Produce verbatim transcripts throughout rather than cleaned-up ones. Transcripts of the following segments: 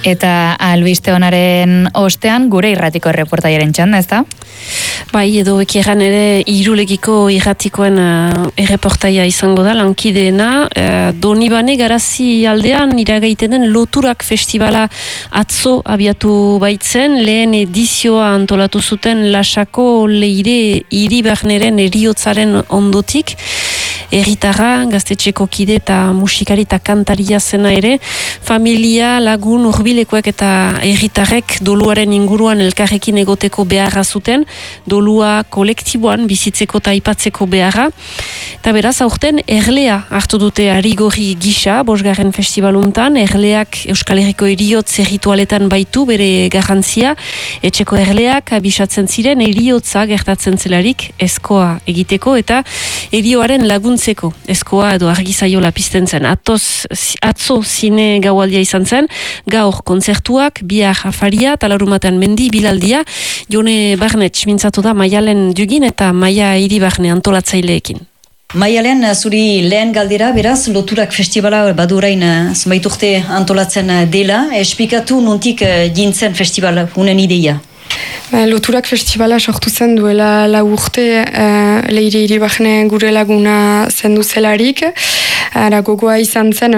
Eta albiste honaren ostean gure irratiko erreportaiaren txanda, ez da? Bai, edo ekieran ere irulegiko irratikoen uh, erreportaia izango da, lankideena. Uh, Donibane garazi aldean iragaiten den loturak festivala atzo abiatu baitzen, lehen edizioa antolatu zuten Lasako Leire iribarneren eriotzaren ondotik. Herritarra, gaztetxeko kide eta musikari eta kantaria zena ere, familia, lagun, hurbilekoek eta herritarrek doluaren inguruan elkarrekin egoteko beharra zuten, dolua kolektiboan bizitzeko eta aipatzeko beharra. Eta beraz, aurten Erlea hartu dute arigorri gisa, bosgarren festivaluntan, Erleak Euskal Herriko eriotz erritualetan baitu bere garrantzia, etxeko Erleak abisatzen ziren eriotza gertatzen zelarik eskoa egiteko eta erioaren laguntzeko eskoa edo argizaiola pizten zen. Atoz, atzo zine gaualdia izan zen, gaur kontzertuak, bihar afaria, talarumatean mendi bilaldia, Jone Barnetx mintzatu da Maialen Dugin eta Maia Iribarne antolatzaileekin. Maialen, zuri lehen galdera, beraz, loturak festivala badurain zenbait urte antolatzen dela. Esplikatu nontik gintzen festival unen ideia? Loturak festivala sortu zen duela lau urte uh, Leire Iribarne gure laguna zendu zelarik. Ara gogoa izan zen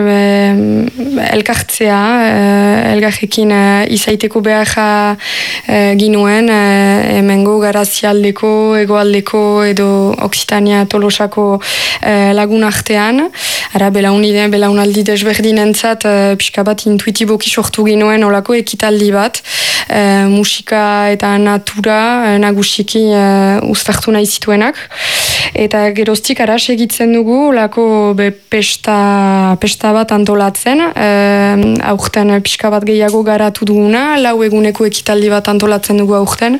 uh, elkartzea, uh, elgarrekin uh, izaiteko beharra uh, ginuen, uh, hemengo garazialdeko, egoaldeko edo Oksitania Tolosako uh, lagun artean. Ara belaunide, belaunaldi desberdinentzat uh, pixka bat intuitiboki sortu ginuen olako ekitaldi bat, uh, musika eta natura nagusiki uh, uztartu nahi zituenak. Eta geroztik aras egitzen dugu lako be pesta, pesta bat antolatzen, uh, aurten pixka bat gehiago garatu duguna, lau eguneko ekitaldi bat antolatzen dugu aurten,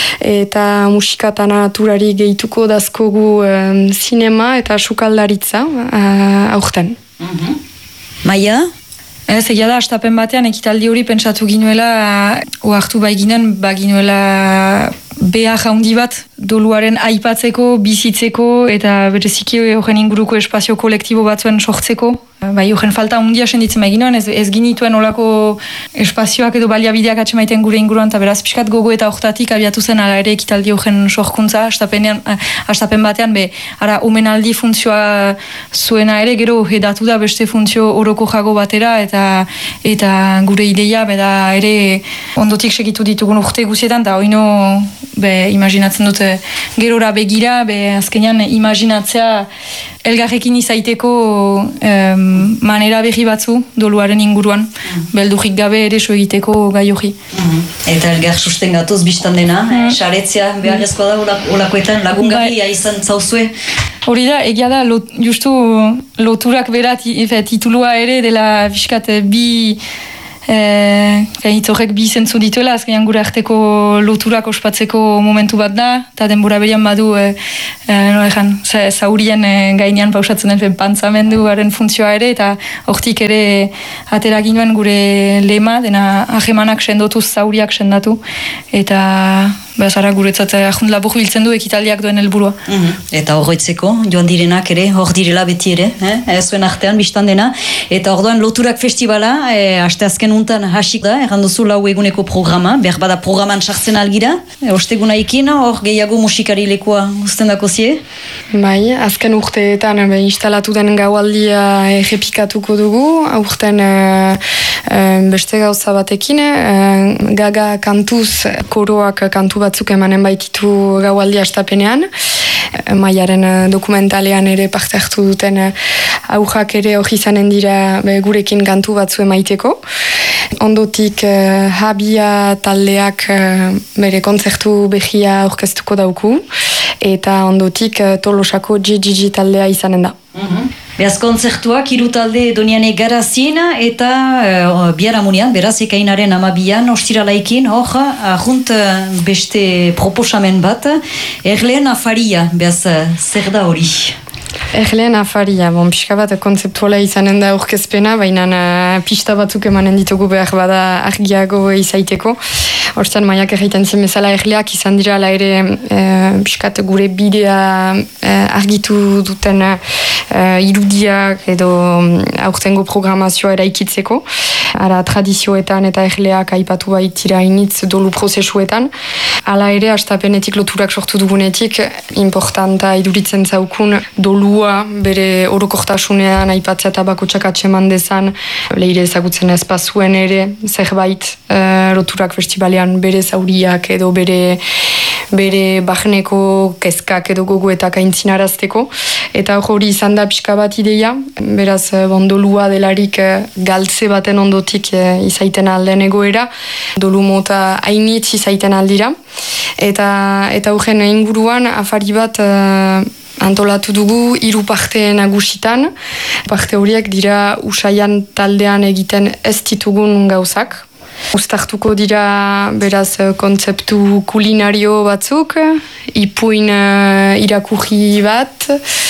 eta musika eta naturari gehituko dazkogu um, sinema eta sukaldaritza uh, aurten. Mm-hmm. Maia? Ez, egia da, astapen batean ekitaldi hori pentsatu ginuela, oartu bai ginen, ba ginuela behar handi bat doluaren aipatzeko, bizitzeko eta bereziki horren inguruko espazio kolektibo batzuen sortzeko. Bai, horren falta handia senditzen bai ginoen, ez, ez ginituen olako espazioak edo baliabideak atxemaiten gure inguruan, eta beraz pixkat gogo eta hortatik abiatu zen ala ere ekitaldi horren sorkuntza, astapen batean, be, ara, omenaldi funtzioa zuena ere, gero hedatu da beste funtzio oroko jago batera, eta eta gure ideia, beda ere ondotik segitu ditugun urte guzietan, eta oino, be, imaginatzen dute gerora begira, be, azkenean imaginatzea elgarrekin izaiteko um, manera berri batzu doluaren inguruan, mm. beldurik gabe ere so egiteko gai hori. Mm. Eta elgar susten gatoz biztan dena, mm. eh, saretzea beharrezkoa da olakoetan lagungarria izan zauzue? Hori da, egia da, lot, justu loturak berat titulua ere dela fiskat bi hitzorek bi zentzu dituela, azkenean gure arteko loturak ospatzeko momentu bat da, eta denbora berian badu e, e, no, ezan, zaurien e, gainean pausatzen den pantzamenduaren funtzioa ere, eta hortik ere atera ginoen gure lema, dena ahemanak sendotuz zauriak sendatu, eta bezara guretzat ahund labur biltzen du ekitaldiak duen helburua. Mm-hmm. Eta horretzeko, joan direnak ere, hor direla beti ere, eh? zuen artean biztan dena, eta orduan loturak festivala, e, aste azken untan hasik da, erranduzu lau eguneko programa, behar bada programan sartzen algira, e, osteguna ikin, hor gehiago musikari lekoa usten dako zie? Bai, azken urteetan be, instalatu den gaualdia errepikatuko dugu, aurten e, e, beste gauza batekin, e, gaga kantuz, koroak kantu batzuk emanen baititu gaualdi astapenean. Maiaren dokumentalean ere parte hartu duten aurrak ere hori izanen dira be, gurekin kantu batzu emaiteko. Ondotik uh, Habia taldeak uh, bere kontzertu behia orkestuko dauku, eta ondotik uh, Tolosako G G G taldea izanen da. Mm-hmm. Beraz kontzertuak hiru talde Doniane Garazin eta uh, biharamunean, beraz ekainaren amabian, ostiralaikin, hor, ahunt uh, beste proposamen bat, Erleen afaria, beraz, uh, zer da hori? Erleen afaria, bon, pixka bat kontzeptuala izanen da aurkezpena, baina uh, pista batzuk emanen ditugu behar bada argiago izaiteko. Hortzen maiak egiten zen bezala erleak izan dira ala ere e, piskat gure bidea e, argitu duten e, irudiak edo aurtengo programazioa eraikitzeko. Ara tradizioetan eta erleak aipatu baitira initz dolu prozesuetan. Hala ere, hastapenetik loturak sortu dugunetik, importanta iduritzen zaukun dolua bere orokortasunean aipatzea eta bakotxak atseman dezan, leire ezagutzen espazuen ere, zerbait uh, loturak festibalean bere zauriak edo bere bere bahneko kezkak edo gogoetak aintzinarazteko. Eta hori izan da pixka bat ideia, beraz bondolua delarik galtze baten ondotik izaiten alden egoera, dolu mota hainitz izaiten aldira. Eta, eta horren inguruan afari bat uh, antolatu dugu hiru parte nagusitan. Parte horiek dira usaian taldean egiten ez ditugun gauzak. Uztartuko dira beraz kontzeptu kulinario batzuk, ipuin uh, irakurri bat,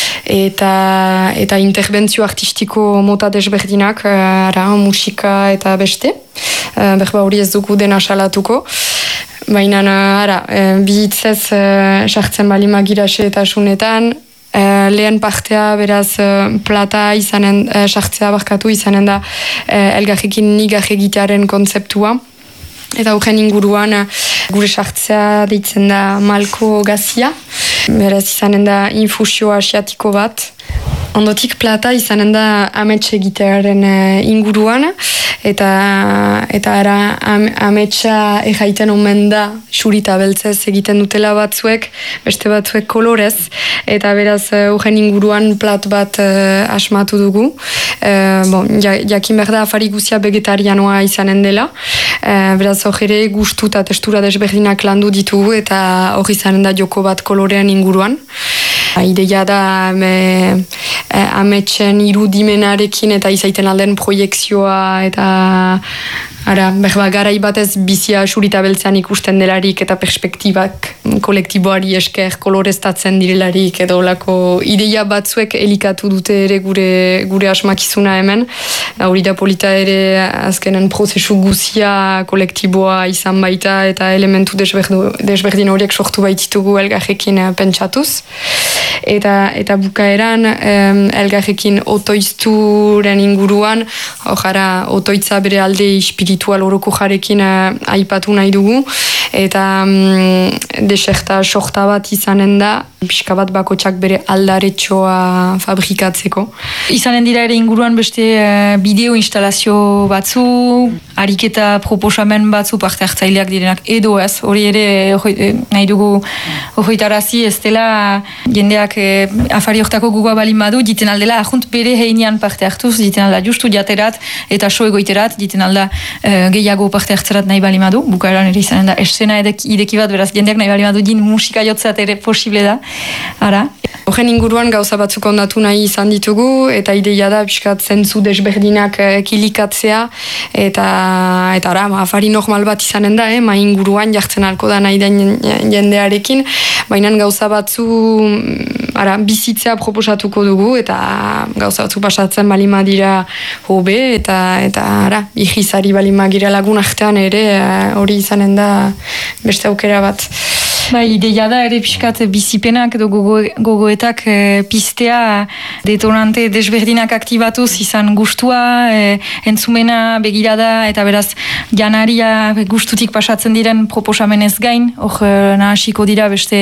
eta, eta interbentzio artistiko mota desberdinak, uh, ara, musika eta beste. Uh, Berba hori ez dugu dena salatuko. Baina, ara, uh, bihitzez uh, sartzen bali magirase eta sunetan, Uh, lehen partea beraz uh, plata izanen, uh, sartzea barkatu izanen da uh, elgarrekin nigar egitearen kontzeptua. Eta horren inguruan uh, gure sartzea deitzen da malko gazia. Beraz izanen da infusio asiatiko bat. Ondotik plata izanen da amets egitearen uh, inguruan. Eta, eta ara am, ametsa erraiten omen da xurita beltzez egiten dutela batzuek, beste batzuek kolorez, eta beraz horren inguruan plat bat uh, asmatu dugu. Uh, bon, jakin behar da afari guzia vegetarianoa izanen dela, uh, beraz hor ere gustu eta testura desberdinak landu ditugu eta hor izanen da joko bat kolorean inguruan. Ideia da me, eh, ametsen irudimenarekin eta izaiten alden proiekzioa eta ara, berba garai batez bizia xurita beltzean ikusten delarik eta perspektibak kolektiboari esker koloreztatzen direlarik edo olako ideia batzuek elikatu dute ere gure, gure asmakizuna hemen. Hori da polita ere azkenen prozesu guzia kolektiboa izan baita eta elementu desberdu, desberdin horiek sortu baititugu elgarrekin pentsatuz. Eta, eta bukaeran um, elgarrekin otoizturen inguruan, hojara otoitza bere alde espiritual oroko jarekin uh, aipatu nahi dugu, eta um, deserta sorta bat izanen da, pixka bat bakotxak bere aldaretxoa fabrikatzeko. Izanen dira ere inguruan beste uh, bideo instalazio batzu, ariketa proposamen batzu parte hartzaileak direnak edo ez, hori ere hori, nahi dugu hoitarazi ez dela jendeak eh, afari hortako gugoa balin badu, jiten aldela ahunt bere heinean parte hartuz, jiten alda justu jaterat eta so egoiterat, jiten alda eh, gehiago parte hartzerat nahi balin badu, bukaeran ere izanen da escena edek, ideki bat, beraz jendeak nahi balin badu din musika jotzat ere posible da, ara. Horren inguruan gauza batzuk ondatu nahi izan ditugu, eta ideia da pixkat zentzu desberdinak kilikatzea, eta eta ara, afari normal bat izanen da, eh, ma inguruan jartzen alko da nahi den jendearekin, baina gauza batzu ara, bizitzea proposatuko dugu, eta gauza batzu pasatzen balima dira hobe, eta eta ara, ihizari balima gira lagun artean ere, hori izanen da beste aukera bat. Bai, ideia da ere pixkat bizipenak edo gogo, gogoetak e, pistea detonante desberdinak aktibatuz izan gustua, e, entzumena, begirada eta beraz janaria gustutik pasatzen diren proposamenez gain, hor nahasiko dira beste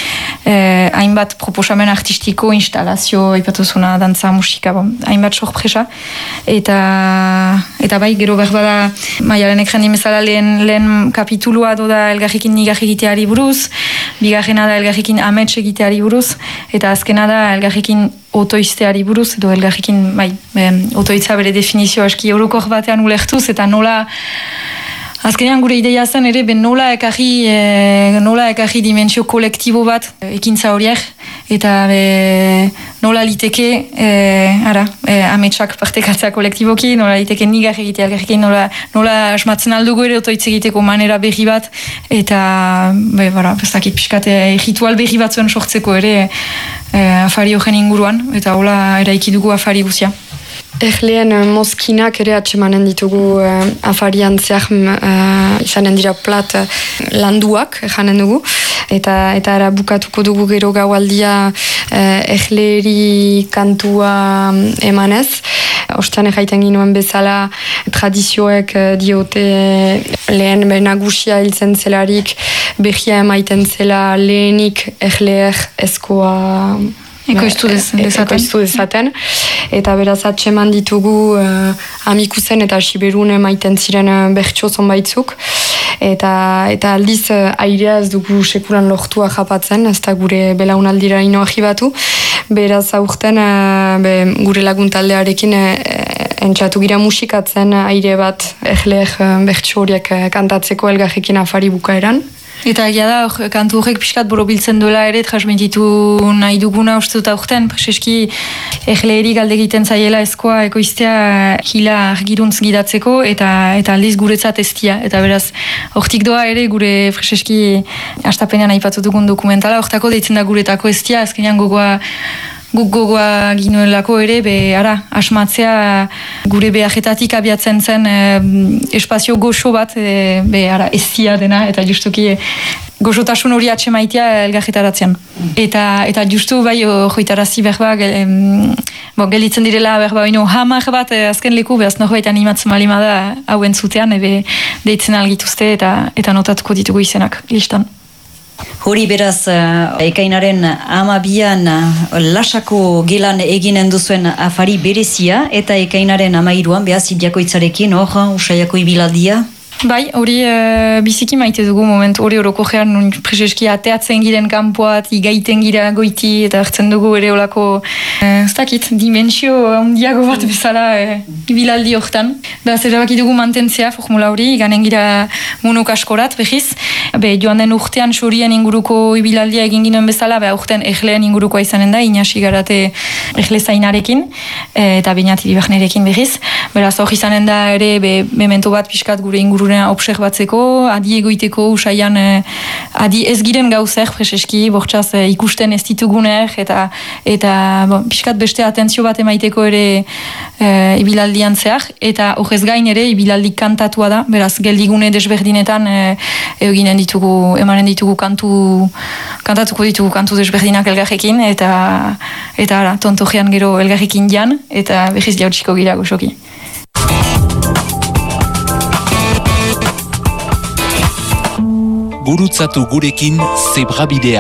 e, hainbat proposamen artistiko, instalazio, ipatuzuna, dantza, musika, bon, hainbat sorpresa. Eta, eta bai, gero berbada Maialen ekran dimezala lehen, lehen kapitulua doda elgarrekin nigar egiteari buruz, bigarrena da elgarrekin amets egiteari buruz, eta azkena da elgarrekin otoizteari buruz, edo elgarrekin bai, otoitza bere definizio aski orokor batean ulertuz, eta nola azkenean gure ideia zen ere ben nola ekarri, e, nola ekarri dimentsio kolektibo bat ekintza horiek, eta e, nola liteke e, ara, e, ametsak partekatzea kolektiboki, nola liteke nigar egitea elgarrekin, nola, nola asmatzen aldugu ere otoitz egiteko manera berri bat, eta be, bara, bestakit pixkate ritual berri batzuen sortzeko ere e, afari horren inguruan, eta hola eraiki dugu afari guzia. Erleen mozkinak ere atsemanen ditugu uh, afarian zehar uh, izanen dira plat uh, landuak, janen dugu. Eta eta ara bukatuko dugu gero gaualdia uh, erleri kantua emanez. Ostean egaiten ginuen bezala tradizioek uh, diote lehen nagusia hiltzen zelarik behia emaiten zela lehenik erleer ezkoa Ekoiztu dezaten. Ekoiztu dezaten. Eta beraz atseman ditugu uh, amikuzen eta siberun emaiten ziren uh, bertso zonbaitzuk. Eta, eta aldiz uh, airea ez dugu sekulan lortua japatzen, ez da gure belaunaldira ino ahibatu. Beraz aurten uh, be, gure lagun taldearekin uh, entxatu gira musikatzen uh, aire bat erleer uh, bertso horiek uh, kantatzeko elgarrekin afari bukaeran. Eta egia da, or, kantu horrek pixkat borobiltzen duela ere, transmititu nahi duguna uste dut aurten, preseski erleeri galde egiten zaiela ezkoa ekoiztea hila argiruntz gidatzeko, eta eta aldiz guretzat eztia. Eta beraz, hortik doa ere gure preseski astapenean aipatu dugun dokumentala, hortako deitzen da guretako eztia, azkenean gogoa guk gogoa ginuelako ere, be, ara, asmatzea gure beharretatik abiatzen zen eh, espazio goxo bat, eh, be, ara, eztia dena, eta justuki eh, goxotasun hori atsemaitea elgarretaratzean. Eta, eta justu bai joitarazi berba, gel, bon, gelitzen direla berba baino hamar bat eh, azken leku, behaz norbait animatzen malima da hauen zutean, ebe deitzen algituzte eta, eta notatuko ditugu izenak, listan. Hori beraz, uh, ekainaren amabian uh, lasako gelan eginen duzuen afari berezia, eta ekainaren amairuan, behaz, Ibiakoitzarekin, hor, usaiako ibilaldia? Bai, hori e, biziki maite dugu moment, hori horoko gehan nun preseski ateatzen giren kanpoat, igaiten gira goiti, eta hartzen dugu ere olako, ez dakit, dimensio handiago bat bezala e, bilaldi hortan. Beraz, erabaki dugu mantentzea formula hori, ganen gira monok askorat, behiz. Be, joan den urtean sorien inguruko ibilaldia egin ginen bezala, be, urtean erleen ingurukoa izanen da, inasi garate erle zainarekin, e, eta bainati bibahnerekin behiz. Beraz, hori izanen da ere, be, memento bat pixkat gure inguru observatzeko, adi egoiteko usaian eh, adi ez giren gauzer preseski, bortxaz eh, ikusten ez dituguner eta, eta bon, pixkat beste atentzio bat emaiteko ere eh, ibilaldian zehar, eta horrez gain ere ibilaldi kantatua da, beraz geldigune desberdinetan eh, eginen ditugu, emanen ditugu kantu, kantatuko ditugu kantu desberdinak elgarrekin, eta eta ara, tontojean gero elgarrekin jan, eta behiz jautsiko gira goxoki. Gurutzatu gurekin zebrabidea.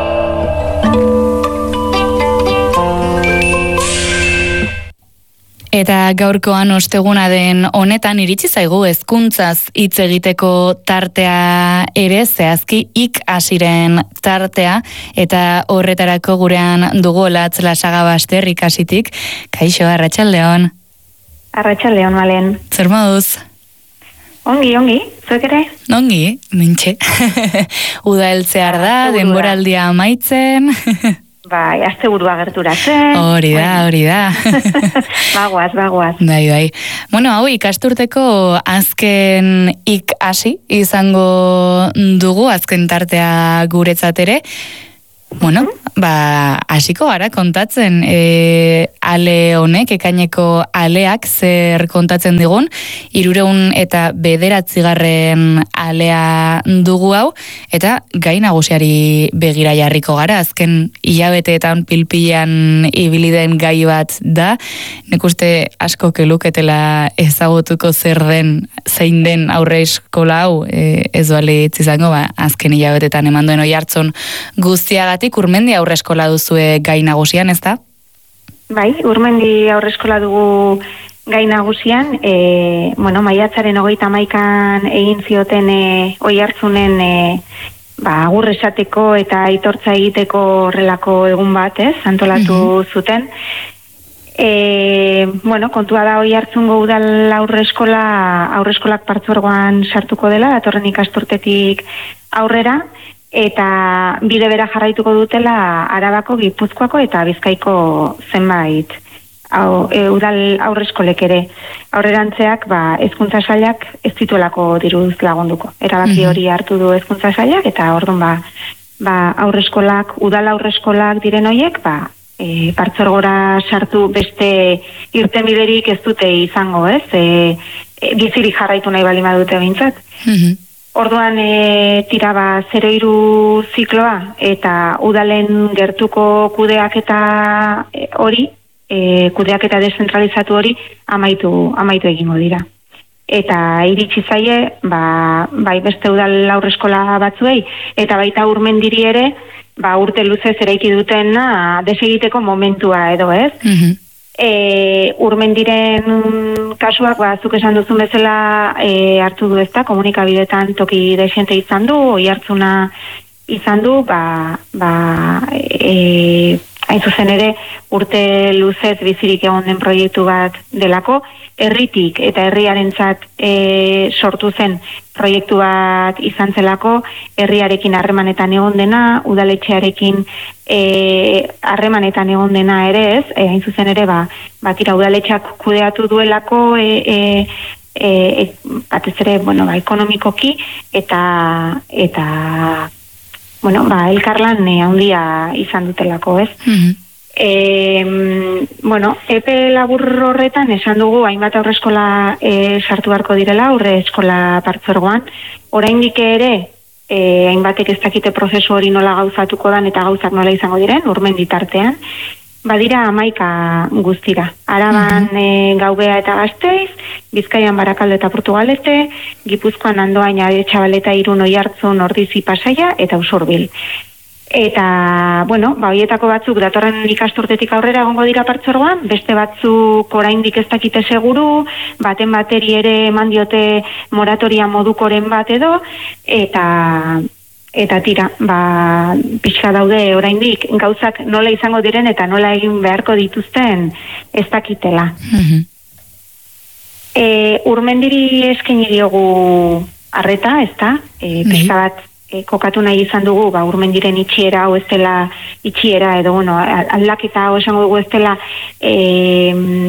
Eta gaurkoan osteguna den honetan iritsi zaigu hezkuntzaz hitz egiteko tartea ere, zehazki ik hasiren tartea, eta horretarako gurean dugu Olatz Lasagabaster ikasitik. Kaixo, arratsaldeon. Arratsaldeon, Malen. Zer moduz? Ongi, ongi, zuek ere? Ongi, mintxe. Uda heltzear da, denboraldia amaitzen. Bai, azte burua gerturatzen. Hori da, hori da. Bagoaz, bagoaz. Bai, bai. Bueno, hau ikasturteko azken ik hasi izango dugu, azken tartea guretzat ere. Bueno, ba, hasiko gara kontatzen, e, ale honek, ekaineko aleak zer kontatzen digun, hirureun eta bederatzigarren alea dugu hau, eta gai nagusiari begira jarriko gara, azken hilabeteetan pilpilan ibili den gai bat da, nik uste asko keluketela ezagutuko zer den, zein den aurre eskola hau, e, ez balitz izango, ba, azken hilabeteetan eman duen oihartzun guztiagatik. Urmendi aurreskola duzue gai nagusian, ez da? Bai, Urmendi aurreskola dugu gai nagusian, e, bueno, maiatzaren hogeita hamaikan egin zioten e, oihartzunen e, ba, agur esateko eta aitortza egiteko horrelako egun bat, ez, antolatu mm-hmm. zuten. E, bueno, kontua da oihartzungo udal aurreskola, aurreskolak partzuergoan sartuko dela, datorren ikasturtetik aurrera, eta bide bera jarraituko dutela Arabako, Gipuzkoako eta Bizkaiko zenbait hau, e, udal aurreskolek ere. Aurrerantzeak, ba, hezkuntza sailak ez dituelako diruz lagunduko. Erabaki hori hartu du hezkuntza sailak, eta orduan ba, ba aurreskolak, udal aurreskolak diren hoiek, ba, e, partzuergora sartu beste irtenbiderik ez dute izango, ez? E, e, bizirik jarraitu nahi bali madute bintzat. Mhm. Orduan, e, tira ba, zero hiru zikloa eta udalen gertuko kudeaketa hori, e, kudeaketa deszentralizatu hori amaitu, amaitu egingo dira. Eta iritsi zaie, ba, bai beste udal aurreskola batzuei, eta baita Urmendiri ere, ba, urte luzez eraiki dutena desegiteko momentua edo, ez? Mhm. E, Urmendiren kasuak, ba, zuk esan duzun bezala e, hartu du ezta, komunikabidetan toki desente izan du, oi hartzuna izan du, ba, ba e, hain zuzen ere urte luzez bizirik egon den proiektu bat delako, herritik eta herriarentzat e, sortu zen proiektu bat izan zelako, herriarekin harremanetan egon dena, udaletxearekin harremanetan e, egon dena ere ez, e, hain zuzen ere, ba, batira udaletxeak kudeatu duelako, e, e, e, e, batez ere, bueno, ba, ekonomikoki, eta, eta bueno, ba, elkarlan e, handia izan dutelako, ez? Mhm. E, bueno, epe labur horretan esan dugu hainbat aurreskola e, sartu beharko direla, aurre eskola partzuergoan, oraindik ere e, hainbatek ez dakite prozesu hori nola gauzatuko dan eta gauzak nola izango diren, Urmendi tartean, badira hamaika guztira. Araban e, Gaubea eta Gasteiz, Bizkaian Barakaldo eta Portugalete, Gipuzkoan Andoain, Aretxabaleta, Irun, Oiartzun, Ordizi, Pasaia eta Usurbil. Eta, bueno, ba, horietako batzuk datorren ikasturtetik aurrera egongo dira partzuergoan, beste batzuk oraindik ez dakite seguru, baten bateri ere eman diote moratoria modukoren bat edo, eta eta tira, ba, pixka daude oraindik gauzak nola izango diren eta nola egin beharko dituzten ez dakitela. Mhm. E, Urmendiri eskaini diogu arreta, ezta? E, pixka bat E, kokatu nahi izan dugu, ba, Urmendiren itxiera hau ez dela itxiera, edo, bueno, aldaketa hau esango dugu ez dela e,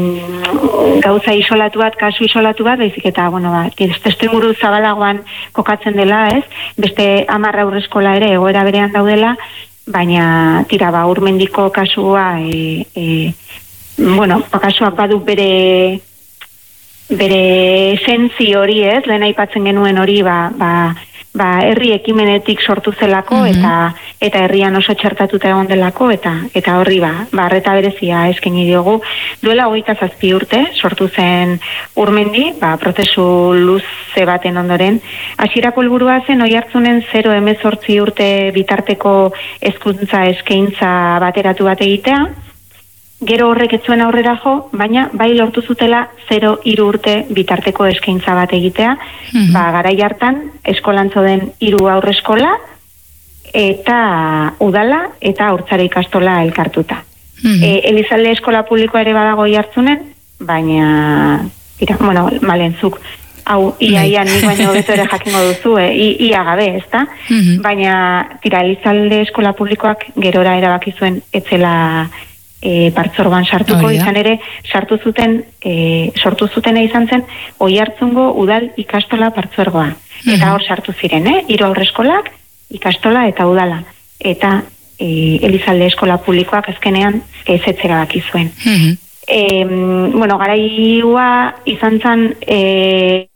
gauza isolatu bat, kasu isolatu bat, baizik eta, bueno, ba, testuinguru zabalagoan kokatzen dela, ez? Beste hamar aurreskola ere egoera berean daudela, baina tira, ba, Urmendiko kasua, e, e, bueno, ba, kasuak badu bere bere esentzi hori, ez? Lehen aipatzen genuen hori, ba, ba, ba, herri ekimenetik sortu zelako, mm-hmm. eta eta herrian oso txertatuta egon delako, eta eta horri ba, barreta berezia eskaini diogu. Duela hogeita zazpi urte sortu zen Urmendi, ba, prozesu luze baten ondoren. Hasierako helburua zen Oiartzunen zero hemezortzi urte bitarteko hezkuntza eskaintza bateratu bat egitea. Gero horrek ez zuen aurrera jo, baina bai lortu zutela zero hiru urte bitarteko eskaintza bat egitea. Mm-hmm. Ba, garai hartan eskolantzo den hiru aurreskola eta udala eta haurtzara ikastola elkartuta. Mm-hmm. E, Elizalde eskola publikoa ere badago Oiartzunen, baina tira, bueno, malentzuk hau ia-ia nik baino beto ere jakingo duzu, e, ia gabe, ezta? Mm-hmm. Baina tira, Elizalde eskola publikoak gerora erabaki zuen etzela E, partzuergoan sartuko, izan ere sartu zuten e, sortu zutena izan zen Oiartzungo udal ikastola partzuergoa. Mm-hmm. Eta hor sartu ziren, eh? Hiru aurreskolak, ikastola eta udala. Eta e, Elizalde eskola publikoak azkenean ez etzera baki zuen. Mm-hmm. E, bueno, garaiua izan zen e,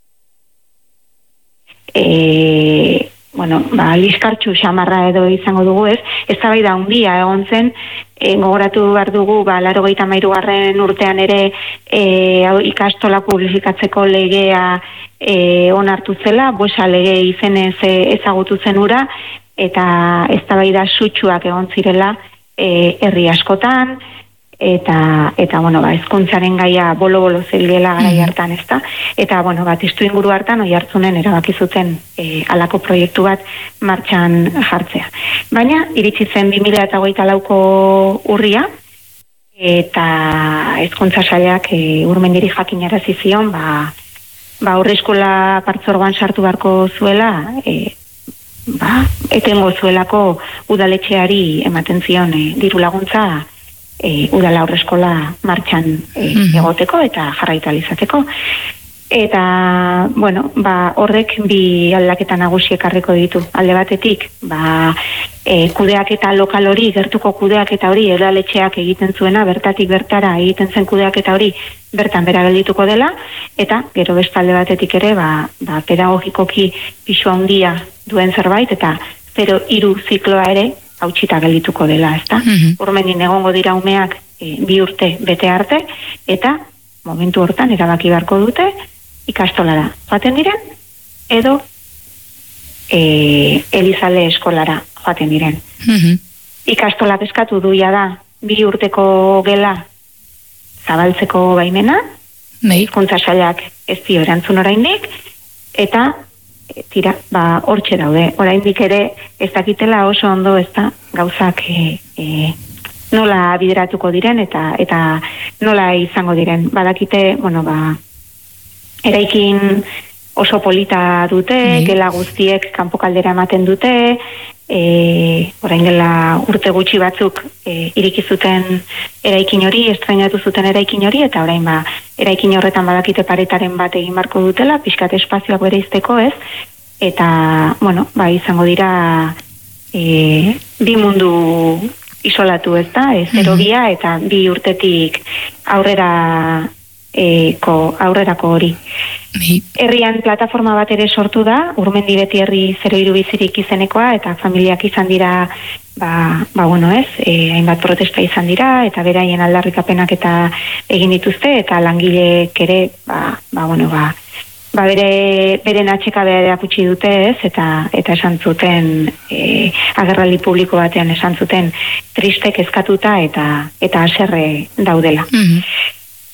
e, bueno, ba, liskartxu xamarra edo izango dugu, ez? Eztabaida handia egon zen, e, gogoratu behar dugu, ba, laurogeita hamairugarren urtean ere e, ikastola publifikatzeko legea e, onartu zela, Buesa lege izenez ezagutu zen ura, eta eztabaida sutsuak egon zirela e, herri askotan, eta eta bueno, ba, hezkuntzaren gaia bolo-bolo zebilela garai hartan, ezta? Eta bueno, ba, testuinguru hartan Oiartzunen erabaki zuten e, halako proiektu bat martxan jartzea. Baina iritsi zen bi mila hogeita lauko urria, eta hezkuntza sailak e, Urmendiri jakinarazi zion, ba ba aurreskola partzuergoan sartu beharko zuela, e, ba etengo zuelako udaletxeari ematen zion e, diru laguntza E, udala aurreskola martxan e, egoteko eta jarraitu alizateko. Eta, bueno, ba, horrek bi aldaketa nagusi ekarriko ditu. Alde batetik, ba, e, kudeaketa lokal hori, gertuko kudeaketa hori, udaletxeak egiten zuena, bertatik bertara egiten zen kudeaketa hori, bertan bera geldituko dela, eta gero beste alde batetik ere, ba, ba, pedagogikoki pisu handia duen zerbait, eta zero hiru zikloa ere hautsita geldituko dela, ezta? Mm-hmm. Urmenin egongo dira umeak e, bi urte bete arte, eta momentu hortan erabaki beharko dute, ikastolara joaten diren, edo e, Elizale eskolara joaten diren. Mm-hmm. Ikastolak eskatu duia da, bi urteko gela zabaltzeko baimena, hizkuntza sailak ez dio erantzun oraindik, eta e, tira, ba, hortxe daude. Oraindik ere ez dakitela oso ondo ez da gauzak e, e, nola bideratuko diren eta eta nola izango diren. Badakite, bueno, ba, eraikin oso polita dute, mm. gela guztiek kanpokaldera ematen dute, e, orain dela urte gutxi batzuk e, iriki zuten eraikin hori, estrainatu zuten eraikin hori, eta orain ba, eraikin horretan badakite paretaren bat egin barko dutela, pixkat espazioak bereizteko, ez? Eta, bueno, ba, izango dira e, bi mundu isolatu, ez da? E, zero bia eta bi urtetik aurrera Eko aurrerako hori. Herrian plataforma bat ere sortu da, Urmendi beti herri zero hiru bizirik izenekoa, eta familiak izan dira, ba, ba bueno ez, e, hainbat protesta izan dira, eta beraien aldarrikapenak eta egin dituzte, eta langileek ere, ba, ba bueno, ba, ba bere, beren atxekabea erakutsi dute, ez, eta, eta esan zuten, e, agerraldi publiko batean esan zuten, triste kezkatuta eta, eta haserre daudela. Mm-hmm.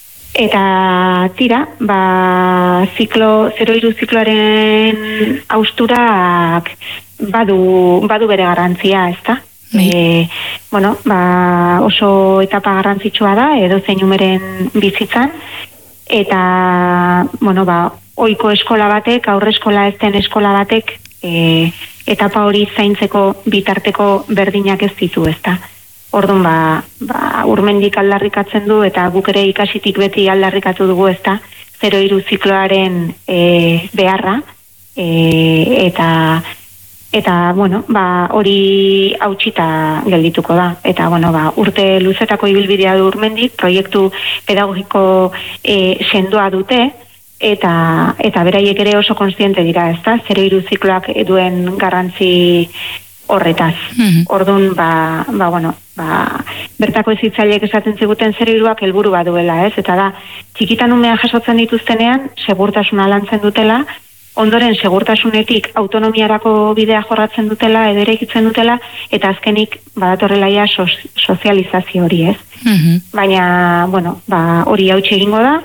Eta tira, ba, ziklo, zero hiru zikloaren austurak badu, badu bere garrantzia, ezta? E, bueno, ba, oso etapa garrantzitsua da, edo zein umeren bizitzan, eta, bueno, ba, ohiko eskola batek, aurreskola ez den eskola batek, e, etapa hori zaintzeko bitarteko berdinak ez ditu, ezta? Orduan, ba, ba, Urmendik aldarrikatzen du, eta guk ere ikasitik beti aldarrikatu dugu, ezta, zero hiru zikloaren e, beharra, e, eta, eta, bueno, ba, hori hautsita geldituko da. Eta, bueno, ba, urte luzetako ibilbidea du Urmendik, proiektu pedagogiko e, sendoa dute, eta, eta beraiek ere oso kontziente dira, ezta, zero hiru zikloak duen garrantzi horretaz. Mm-hmm. Orduan, ba, ba, bueno, ba, bertako hezitzaileek esaten ziguten zero hiruak helburu baduela, ez? Eta da, txikitan umea jasotzen dituztenean, segurtasuna lantzen dutela, ondoren segurtasunetik autonomiarako bidea jorratzen dutela, edo eraikitzen dutela, eta azkenik badatorrela ja so, sozializazio hori, ez? Mm-hmm. Baina, bueno, ba, hori hautsi egingo da,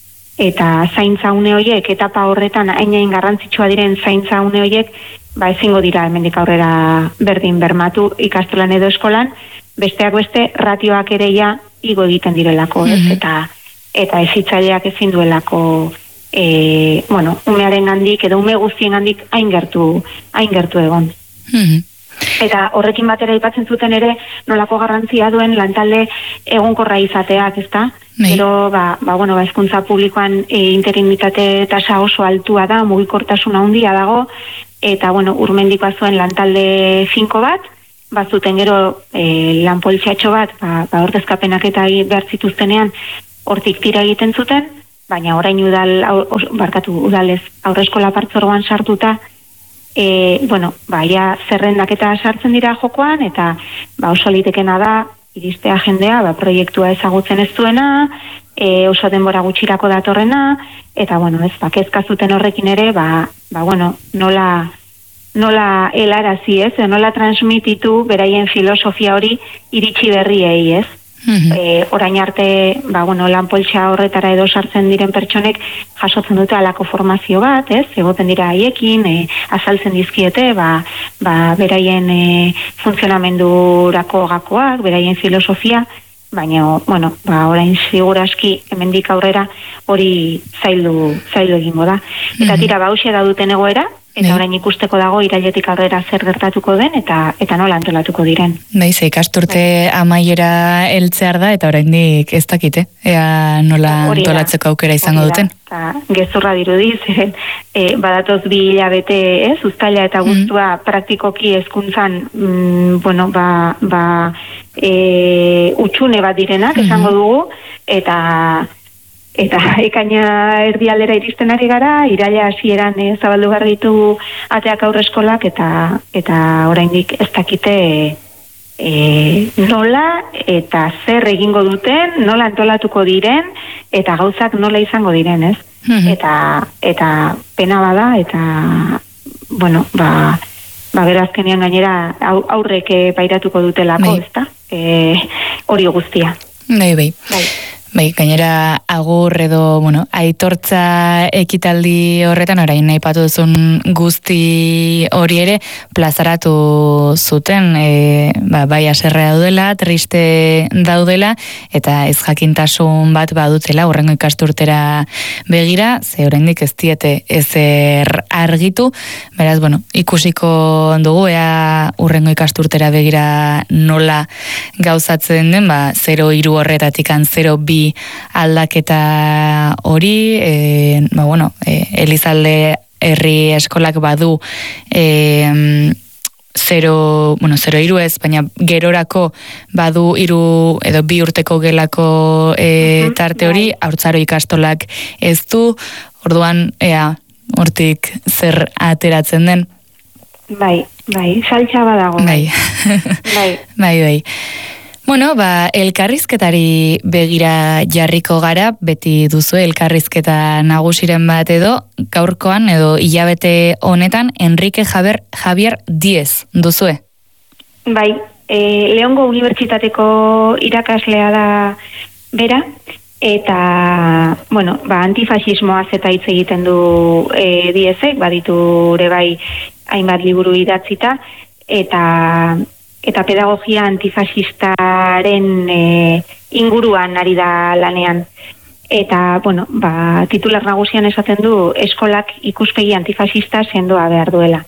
eta zaintza une horiek, etapa horretan hain garrantzitsua diren zaintza une horiek, ba ezingo dira hemendik aurrera berdin bermatu ikastolan edo eskolan, besteak beste ratioak ere ja igo egiten direlako, ez? Mm-hmm. Eta eta hezitzaileak ezin duelako e, bueno, umearen gandik edo ume guztien gandik hain gertu, hain gertu egon. Mm-hmm. Eta horrekin batera aipatzen zuten ere nolako garrantzia duen lantalde egonkorra izateak, ezta? Pero ba, ba bueno, ba hezkuntza publikoan e, interinitate tasa oso altua da, mugikortasuna handia dago, eta bueno, Urmendikoa zuen lantalde finko bat, bazuten gero e, lanpoltxatxo bat, ba, ba ordezkapenak eta behar zituztenean hortik tira egiten zuten, baina orain udal, au, barkatu udalez aurreskola partzuergoan sartuta, e, bueno, ba, ja zerrendak eta sartzen dira jokoan, eta ba, oso litekena da, iristea jendea, ba, proiektua ezagutzen ez duena, e, oso denbora gutxirako datorrena, eta, bueno, ez, ba, kezka zuten horrekin ere, ba, ba, bueno, nola, nola helarazi, ez, nola transmititu beraien filosofia hori iritsi berriei, ez. Mm-hmm. E, orain arte, ba, bueno, lanpoltxa horretara edo sartzen diren pertsonek jasotzen dute alako formazio bat, ez, egoten dira haiekin, e, azaltzen dizkiete, ba, ba, beraien e, funtzionamendurako gakoak, beraien filosofia, baina, bueno, ba, orain siguraski hemendik aurrera hori zaildu, zaildu egingo da. Eta tira, ba, hausia da duten egoera, Eta orain ikusteko dago irailetik aurrera zer gertatuko den eta eta nola antolatuko diren. Bai, ze ikasturte amaiera heltzear da eta oraindik ez dakite. Ea nola antolatzeko aukera izango duten. Ta gezurra dirudi, zeren e, badatoz bi hilabete, ez, uztaila eta guztua mm. praktikoki hezkuntzan, mm, bueno, ba, ba e, utxune bat direnak, mm-hmm. esango dugu, eta eta ekaina erdialdera iristen ari gara, iraila hasieran e, zabaldu behar ditu ateak aurreskolak, eta eta oraindik ez dakite e, nola eta zer egingo duten, nola antolatuko diren, eta gauzak nola izango diren, ez? Mm-hmm. Eta eta pena bada, eta bueno, ba, ba berazkenean gainera aurrek pairatuko dutelako, ezta? E, hori guztia. Bai, bai. Bai. Bai, gainera agur edo, bueno, aitortza ekitaldi horretan, orain nahi patu duzun guzti hori ere, plazaratu zuten, e, ba, bai aserrea daudela, triste daudela, eta ez jakintasun bat badutela, horrengo ikasturtera begira, ze oraindik ez diete ezer argitu, beraz, bueno, ikusiko dugu, ea urrengo ikasturtera begira nola gauzatzen den, ba, zero hiru horretatik an zero bi aldaketa hori, e, ba, bueno, e, Elizalde herri eskolak badu e, zero, bueno, zero hiru ez, baina gerorako badu hiru edo bi urteko gelako e, tarte hori, haurtzaro ikastolak ez du, orduan, ea, hortik zer ateratzen den. Bai, bai, saltxa badago. Bai, bai, bai, bai. Bueno, ba, elkarrizketari begira jarriko gara, beti duzu elkarrizketa nagusiren bat edo, gaurkoan edo hilabete honetan, Enrique Javier, Javier Diez duzue. Bai, e, Leongo Unibertsitateko irakaslea da bera, eta, bueno, ba, antifasismoaz eta hitz egiten du e, Diezek, baditu ere bai hainbat liburu idatzita, eta eta pedagogia antifasistaren e, inguruan ari da lanean. Eta, bueno, ba, titular nagusian esaten du eskolak ikuspegi antifasista sendoa behar duela.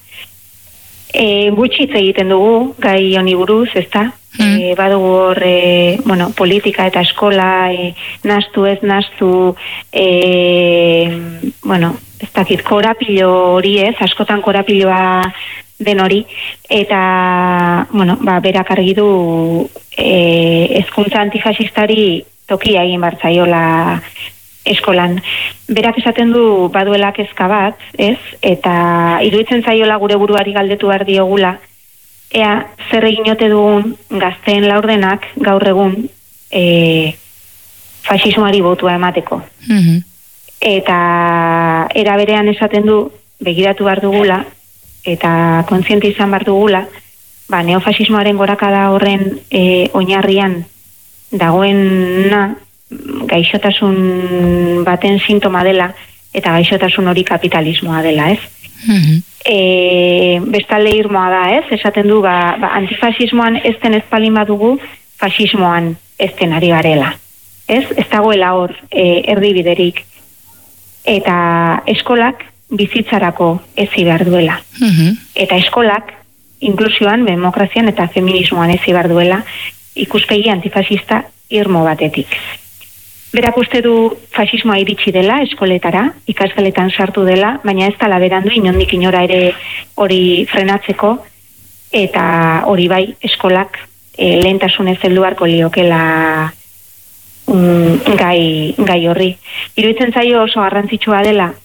E, gutxitz egiten dugu, gai honi buruz, ezta? Mm. E, badugu hor, e, bueno, politika eta eskola, e, nastu ez nastu, e, bueno, ez dakit, korapilo hori ez, askotan korapiloa den hori, eta, bueno, ba, berak argi du e, hezkuntza antifasistari tokia egin bartzaiola eskolan. Berak esaten du baduela kezka bat, ez? Eta iruditzen zaiola gure buruari galdetu behar diogula, ea zer egin ote dugun gazteen laurdenak gaur egun e, fasismoari botua emateko. Mm-hmm. Eta era berean esaten du begiratu behar dugula, eta kontziente izan behar dugula, ba, neofasismoaren gorakada horren e, oinarrian dagoena gaixotasun baten sintoma dela, eta gaixotasun hori kapitalismoa dela, ez? Mm-hmm. E, bestalde irmoa da, ez? Esaten du, ba, ba, antifasismoan ezten ezpalin badugu, fasismoan ezten ari garela. Ez? Ez dagoela hor e, erdibiderik. Eta eskolak bizitzarako ezi behar duela. Mm-hmm. Eta eskolak inklusioan, demokrazian eta feminismoan ezi behar duela ikuspegi antifasista irmo batetik. Berak uste du fasismoa iritsi dela eskoletara, ikasgeletan sartu dela, baina ez tala berandu inondik inora ere hori frenatzeko, eta hori bai eskolak e, lehentasunez heldu beharko liokela um, gai, gai horri. Iruditzen zaio oso garrantzitsua dela